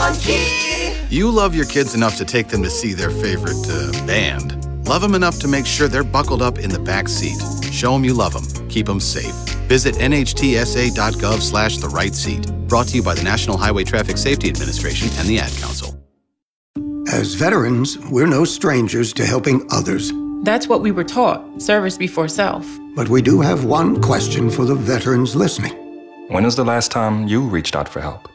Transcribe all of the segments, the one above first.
You love your kids enough to take them to see their favorite band. Love them enough to make sure they're buckled up in the back seat. Show them you love them. Keep them safe. Visit nhtsa.gov/the-right-seat. Brought to you by the National Highway Traffic Safety Administration and the Ad Council. As veterans, we're no strangers to helping others. That's what we were taught, service before self. But we do have one question for the veterans listening. When was the last time you reached out for help?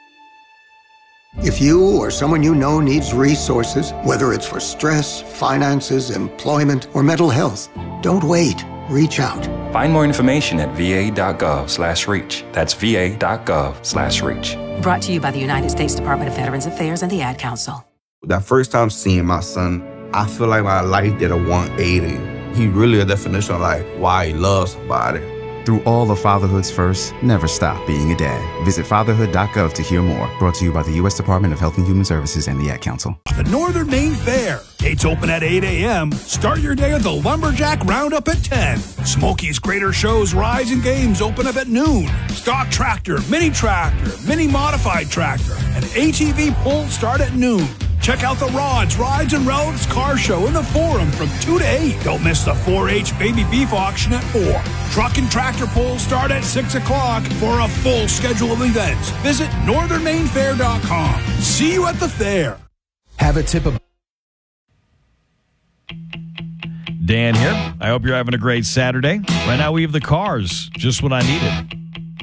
If you or someone you know needs resources, whether it's for stress, finances, employment, or mental health, don't wait. Reach out. Find more information at va.gov/reach. That's va.gov/reach. Brought to you by the United States Department of Veterans Affairs and the Ad Council. That first time seeing my son, I feel like my life did a 180. He really a definition of like why he loves somebody. Through all of fatherhood's first, never stop being a dad. Visit fatherhood.gov to hear more. Brought to you by the U.S. Department of Health and Human Services and the Ad Council. The Northern Maine Fair. Gates open at 8 a.m. Start your day with the Lumberjack Roundup at 10. Smokey's Greater Shows, Rides, and Games open up at noon. Stock tractor, mini modified tractor, and ATV pull start at noon. Check out the Rods, Rides, and Relics car show in the Forum from 2 to 8. Don't miss the 4-H baby beef auction at 4. Truck and tractor pulls start at 6 o'clock for a full schedule of events. Visit northernmainfair.com. See you at the fair. Have a tip of Dan here. I hope you're having a great Saturday. Right now we have the Cars, just what I needed.